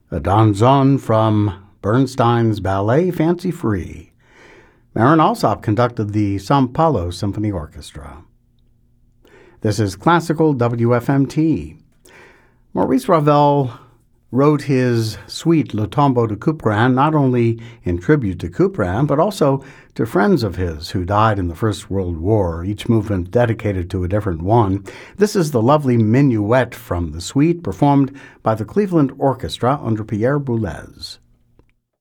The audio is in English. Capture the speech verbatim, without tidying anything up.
a danzon from Bernstein's ballet Fancy Free. Marin Alsop conducted the São Paulo Symphony Orchestra. This is Classical W F M T. Maurice Ravel wrote his suite Le Tombeau de Couperin not only in tribute to Couperin, but also to friends of his who died in the First World War, each movement dedicated to a different one. This is the lovely minuet from the suite, performed by the Cleveland Orchestra under Pierre Boulez.